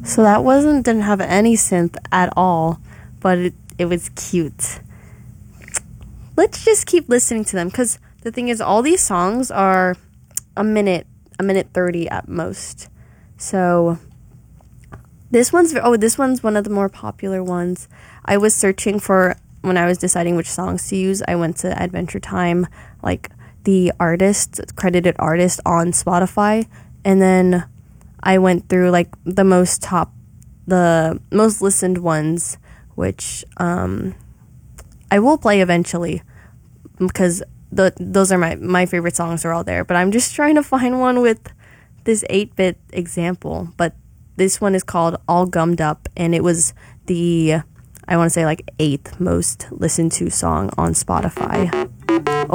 So that didn't have any synth at all, but it was cute. Let's just keep listening to them, because the thing is, all these songs are a minute 30 at most. So this one's one of the more popular ones. I was searching for, when I was deciding which songs to use, I went to Adventure Time, like the credited artist on Spotify, and then I went through like the most listened ones, which I will play eventually, because those are my favorite songs are all there. But I'm just trying to find one with this 8-bit example. But this one is called All Gummed Up, and it was I want to say like 8th most listened to song on Spotify.